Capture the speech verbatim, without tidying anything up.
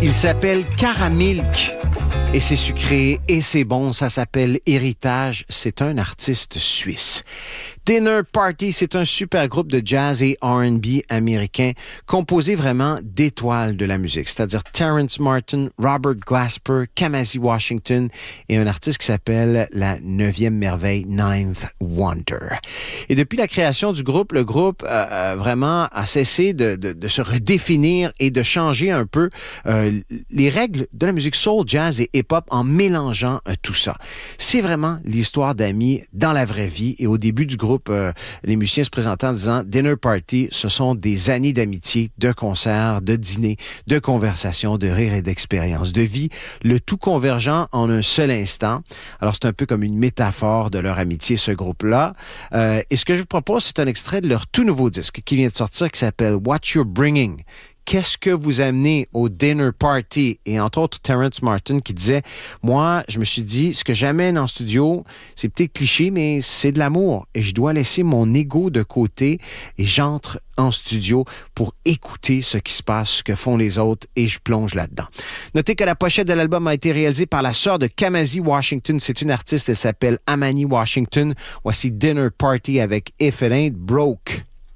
Il s'appelle Caramilk et c'est sucré et c'est bon. Ça s'appelle Héritage. C'est un artiste suisse. Dinner Party, c'est un super groupe de jazz et R and B américain composé vraiment d'étoiles de la musique, c'est-à-dire Terrence Martin, Robert Glasper, Kamasi Washington et un artiste qui s'appelle la neuvième merveille, Ninth Wonder. Et depuis la création du groupe, le groupe euh, vraiment a cessé de, de, de se redéfinir et de changer un peu euh, les règles de la musique soul, jazz et hip-hop en mélangeant euh, tout ça. C'est vraiment l'histoire d'amis dans la vraie vie et au début du groupe, Euh, les musiciens se présentant en disant Dinner Party, ce sont des années d'amitié, de concerts, de dîners, de conversations, de rires et d'expériences, de vie, le tout convergent en un seul instant. Alors c'est un peu comme une métaphore de leur amitié, ce groupe-là. Euh, et ce que je vous propose, c'est un extrait de leur tout nouveau disque qui vient de sortir, qui s'appelle What You're Bringing. Qu'est-ce que vous amenez au dinner party? Et entre autres, Terrence Martin qui disait, moi, je me suis dit, ce que j'amène en studio, c'est peut-être cliché, mais c'est de l'amour. Et je dois laisser mon ego de côté et j'entre en studio pour écouter ce qui se passe, ce que font les autres et je plonge là-dedans. Notez que la pochette de l'album a été réalisée par la sœur de Kamasi Washington. C'est une artiste, elle s'appelle Amani Washington. Voici Dinner Party avec If It Ain't Broke.